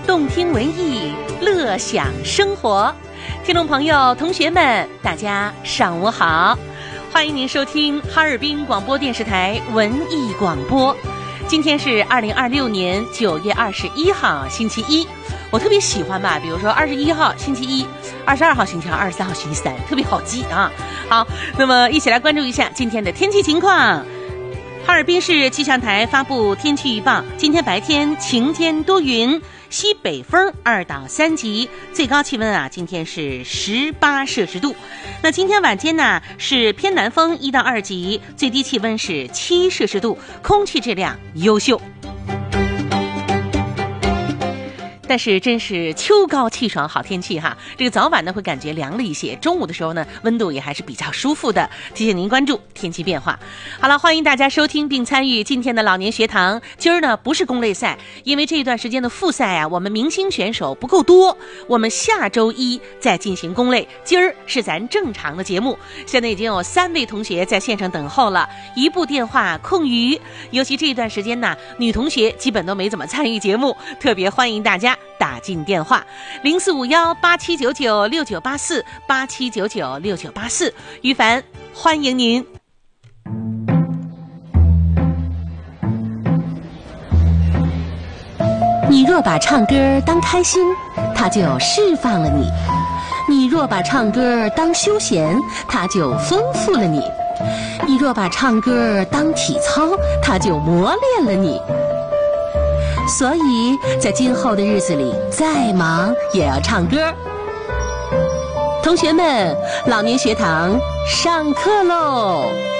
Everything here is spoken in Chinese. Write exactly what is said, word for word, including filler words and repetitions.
动听文艺，乐享生活。听众朋友、同学们，大家上午好，欢迎您收听哈尔滨广播电视台文艺广播。今天是二零二六年九月二十一号，星期一。我特别喜欢吧，比如说二十一号星期一，二十二号星期二，二十三号星期三，特别好记啊。好，那么一起来关注一下今天的天气情况。哈尔滨市气象台发布天气预报，今天白天晴天多云，西北风二到三级，最高气温啊，今天是十八摄氏度。那今天晚间呢是偏南风一到二级，最低气温是七摄氏度，空气质量优秀。但是真是秋高气爽好天气哈，这个早晚呢会感觉凉了一些，中午的时候呢温度也还是比较舒服的，提醒您关注天气变化。好了，欢迎大家收听并参与今天的老年学堂。今儿呢不是公类赛，因为这一段时间的复赛啊，我们明星选手不够多，我们下周一再进行公类，今儿是咱正常的节目。现在已经有三位同学在线上等候了，一部电话空余，尤其这一段时间呢，女同学基本都没怎么参与节目，特别欢迎大家打进电话零四五幺八七九九六九八四八七九九六九八四，于凡欢迎您。 你若把唱歌当开心，它就释放了你；你若把唱歌当休闲，它就丰富了你；你若把唱歌当体操，它就磨练了你。所以在今后的日子里，再忙也要唱歌。同学们，老年学堂上课喽！